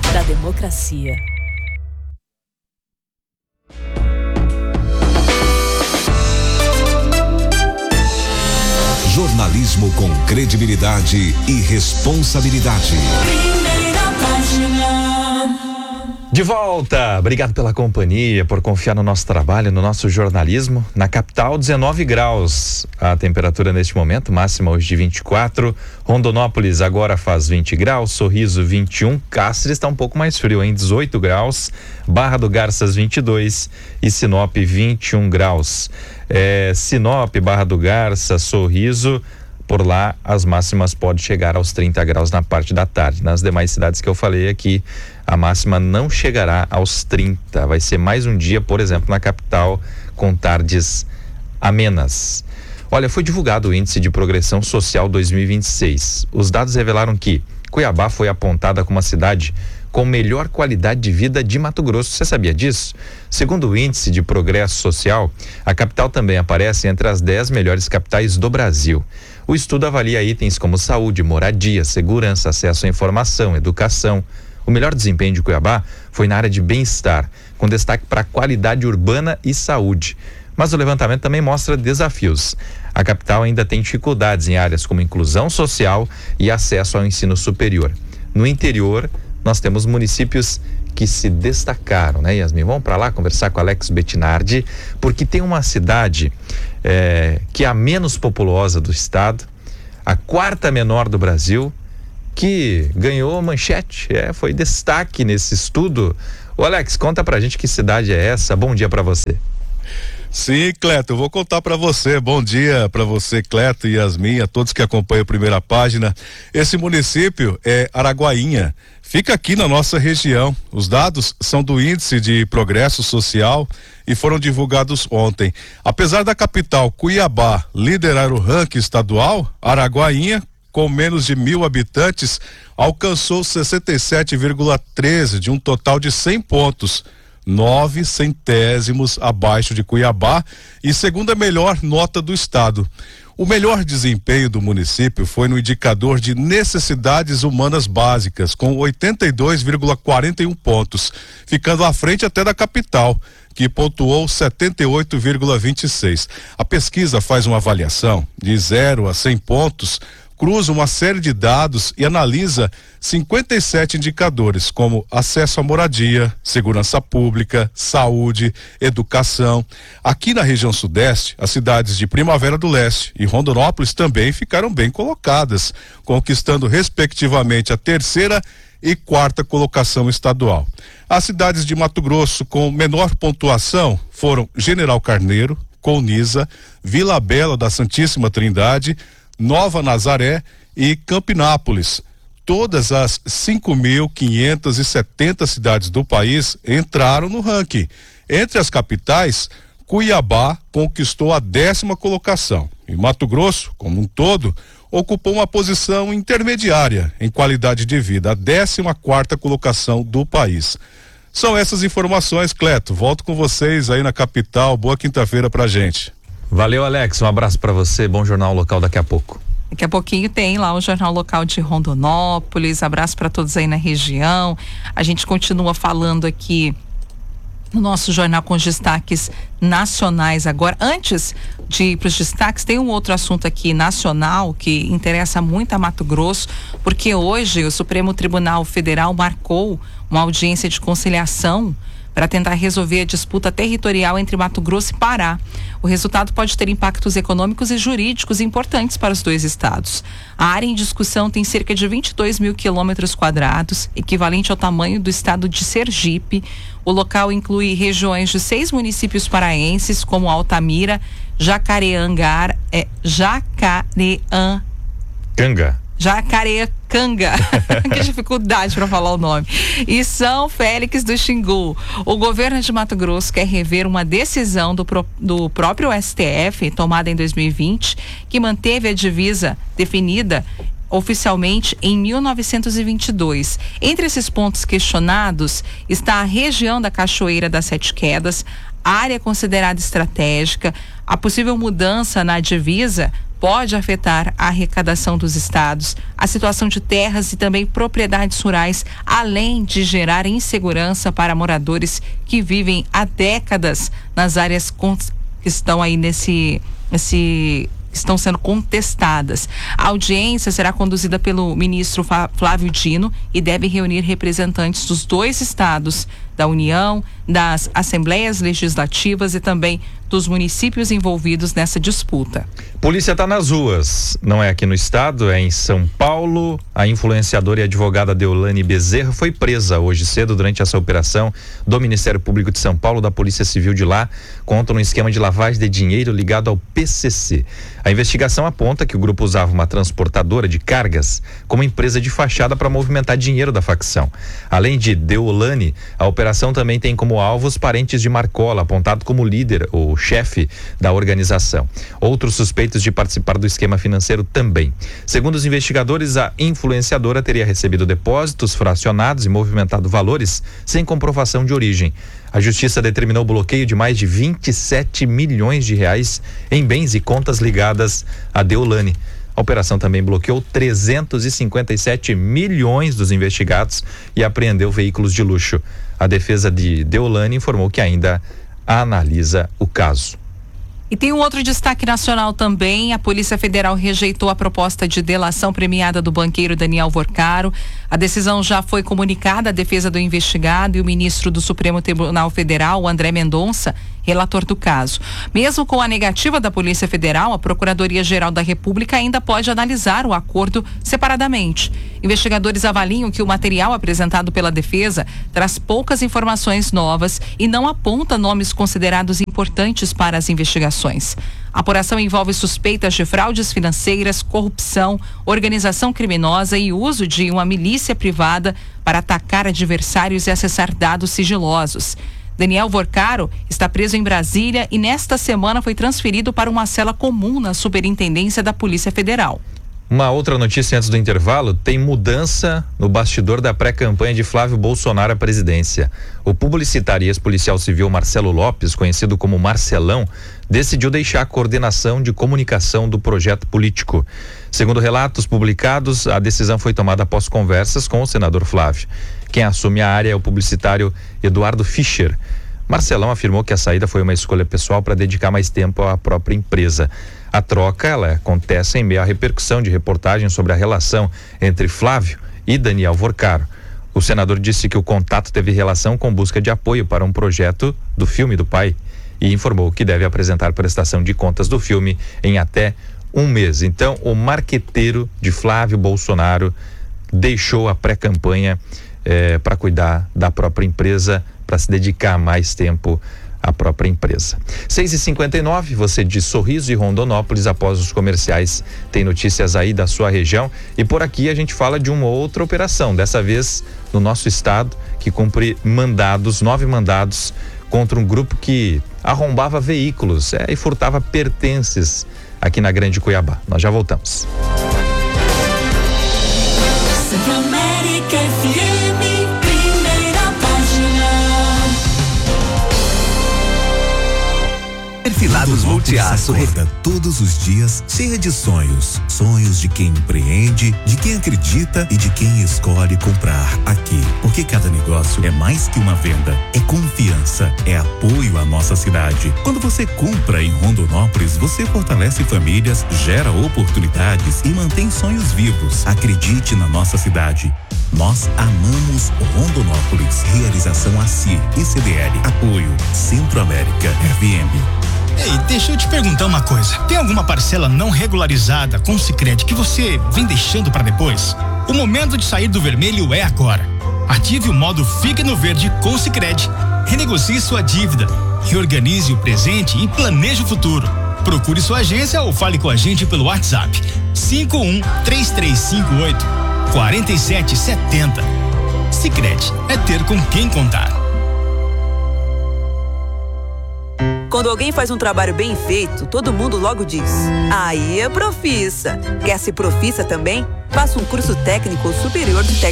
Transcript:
da democracia. Jornalismo com credibilidade e responsabilidade. Primeira página. De volta, obrigado pela companhia, por confiar no nosso trabalho, no nosso jornalismo. Na capital, 19 graus a temperatura neste momento, máxima hoje de 24. Rondonópolis agora faz 20 graus, Sorriso 21, Cáceres está um pouco mais frio, hein? 18 graus, Barra do Garças 22 e Sinop 21 graus. Sinop, Barra do Garças, Sorriso, por lá as máximas podem chegar aos 30 graus na parte da tarde. Nas demais cidades que eu falei aqui, a máxima não chegará aos 30. Vai ser mais um dia, por exemplo, na capital, com tardes amenas. Olha, foi divulgado o Índice de Progressão Social 2026. Os dados revelaram que Cuiabá foi apontada como a cidade com melhor qualidade de vida de Mato Grosso. Você sabia disso? Segundo o Índice de Progresso Social, a capital também aparece entre as 10 melhores capitais do Brasil. O estudo avalia itens como saúde, moradia, segurança, acesso à informação, educação. O melhor desempenho de Cuiabá foi na área de bem-estar, com destaque para a qualidade urbana e saúde. Mas o levantamento também mostra desafios. A capital ainda tem dificuldades em áreas como inclusão social e acesso ao ensino superior. No interior, nós temos municípios que se destacaram, né, Yasmin? Vamos para lá conversar com Alex Bettinardi, porque tem uma cidade que é a menos populosa do estado, a quarta menor do Brasil, que ganhou manchete, foi destaque nesse estudo. Ô Alex, conta pra gente que cidade é essa. Bom dia pra você. Sim, Cleto, eu vou contar para você. Bom dia para você, Cleto e Yasmin, a todos que acompanham a primeira página. Esse município é Araguainha, fica aqui na nossa região. Os dados são do Índice de Progresso Social e foram divulgados ontem. Apesar da capital Cuiabá liderar o ranking estadual, Araguainha, com menos de 1.000 habitantes, alcançou 67,13 de um total de 100 pontos. 9 centésimos abaixo de Cuiabá e segunda melhor nota do estado. O melhor desempenho do município foi no indicador de necessidades humanas básicas, com 82,41 pontos, ficando à frente até da capital, que pontuou 78,26. A pesquisa faz uma avaliação de 0 a 100 pontos, cruza uma série de dados e analisa 57 indicadores, como acesso à moradia, segurança pública, saúde, educação. Aqui na região sudeste, as cidades de Primavera do Leste e Rondonópolis também ficaram bem colocadas, conquistando respectivamente a terceira e quarta colocação estadual. As cidades de Mato Grosso com menor pontuação foram General Carneiro, Colniza, Vila Bela da Santíssima Trindade, Nova Nazaré e Campinápolis. Todas as 5.570 cidades do país entraram no ranking. Entre as capitais, Cuiabá conquistou a 10ª colocação. E Mato Grosso, como um todo, ocupou uma posição intermediária em qualidade de vida, a 14ª colocação do país. São essas informações, Cleto. Volto com vocês aí na capital. Boa quinta-feira pra gente. Valeu, Alex. Um abraço para você. Bom jornal local daqui a pouco. Daqui a pouquinho tem lá o Jornal Local de Rondonópolis. Abraço para todos aí na região. A gente continua falando aqui no nosso jornal com os destaques nacionais agora. Antes de ir para os destaques, tem um outro assunto aqui nacional que interessa muito a Mato Grosso, porque hoje o Supremo Tribunal Federal marcou uma audiência de conciliação para tentar resolver a disputa territorial entre Mato Grosso e Pará. O resultado pode ter impactos econômicos e jurídicos importantes para os dois estados. A área em discussão tem cerca de 22.000 quilômetros quadrados, equivalente ao tamanho do estado de Sergipe. O local inclui regiões de 6 municípios paraenses, como Altamira, Jacareacanga, que dificuldade para falar o nome, e São Félix do Xingu. O governo de Mato Grosso quer rever uma decisão do próprio STF, tomada em 2020, que manteve a divisa definida oficialmente em 1922. Entre esses pontos questionados está a região da Cachoeira das Sete Quedas, área considerada estratégica, a possível mudança na divisa pode afetar a arrecadação dos estados, a situação de terras e também propriedades rurais, além de gerar insegurança para moradores que vivem há décadas nas áreas que estão aí estão sendo contestadas. A audiência será conduzida pelo ministro Flávio Dino e deve reunir representantes dos 2 estados, da União, das Assembleias Legislativas e também dos municípios envolvidos nessa disputa. Polícia está nas ruas, não é aqui no estado, é em São Paulo. A influenciadora e advogada Deolane Bezerra foi presa hoje cedo durante essa operação do Ministério Público de São Paulo, da Polícia Civil de lá, contra um esquema de lavagem de dinheiro ligado ao PCC. A investigação aponta que o grupo usava uma transportadora de cargas como empresa de fachada para movimentar dinheiro da facção. Além de Deolane, a operação também tem como alvos parentes de Marcola, apontado como líder ou chefe da organização. Outros suspeitos de participar do esquema financeiro também. Segundo os investigadores, a influenciadora teria recebido depósitos fracionados e movimentado valores sem comprovação de origem. A justiça determinou o bloqueio de mais de 27 milhões de reais em bens e contas ligadas a Deolane. A operação também bloqueou 357 milhões dos investigados e apreendeu veículos de luxo. A defesa de Deolane informou que ainda analisa o caso. E tem um outro destaque nacional também. A Polícia Federal rejeitou a proposta de delação premiada do banqueiro Daniel Vorcaro. A decisão já foi comunicada à defesa do investigado e o ministro do Supremo Tribunal Federal, André Mendonça, relator do caso. Mesmo com a negativa da Polícia Federal, a Procuradoria-Geral da República ainda pode analisar o acordo separadamente. Investigadores avaliam que o material apresentado pela defesa traz poucas informações novas e não aponta nomes considerados importantes para as investigações. A apuração envolve suspeitas de fraudes financeiras, corrupção, organização criminosa e uso de uma milícia privada para atacar adversários e acessar dados sigilosos. Daniel Vorcaro está preso em Brasília e nesta semana foi transferido para uma cela comum na Superintendência da Polícia Federal. Uma outra notícia antes do intervalo: tem mudança no bastidor da pré-campanha de Flávio Bolsonaro à presidência. O publicitário e ex-policial civil Marcelo Lopes, conhecido como Marcelão, decidiu deixar a coordenação de comunicação do projeto político. Segundo relatos publicados, a decisão foi tomada após conversas com o senador Flávio. Quem assume a área é o publicitário Eduardo Fischer. Marcelão afirmou que a saída foi uma escolha pessoal para dedicar mais tempo à própria empresa. A troca, ela acontece em meio à repercussão de reportagens sobre a relação entre Flávio e Daniel Vorcaro. O senador disse que o contato teve relação com busca de apoio para um projeto do filme do pai e informou que deve apresentar prestação de contas do filme em até um mês. Então, o marqueteiro de Flávio Bolsonaro deixou a pré-campanha para cuidar da própria empresa, para se dedicar mais tempo à própria empresa. 6h59, você de Sorriso e Rondonópolis. Após os comerciais, tem notícias aí da sua região, e por aqui a gente fala de uma outra operação, dessa vez no nosso estado, que cumpre 9 mandados contra um grupo que arrombava veículos e furtava pertences aqui na Grande Cuiabá. Nós já voltamos. Centro-América FM, primeira página. Perfilados Multiaço acorda todos os dias cheia de sonhos. Sonhos de quem empreende, de quem acredita e de quem escolhe comprar aqui. Porque cada negócio é mais que uma venda. É confiança, é apoio à nossa cidade. Quando você compra em Rondonópolis, você fortalece famílias, gera oportunidades e mantém sonhos vivos. Acredite na nossa cidade. Nós amamos Rondonópolis. Realização ACI e CDL. Apoio Centro-América FM. Ei, deixa eu te perguntar uma coisa. Tem alguma parcela não regularizada com o Sicredi que você vem deixando para depois? O momento de sair do vermelho é agora. Ative o modo Fique no Verde com o Sicredi. Renegocie sua dívida, reorganize o presente e planeje o futuro. Procure sua agência ou fale com a gente pelo WhatsApp 513358-4770. Sicredi é ter com quem contar. Quando alguém faz um trabalho bem feito, todo mundo logo diz: aí é profissa. Quer ser profissa também? Faça um curso técnico superior de técnico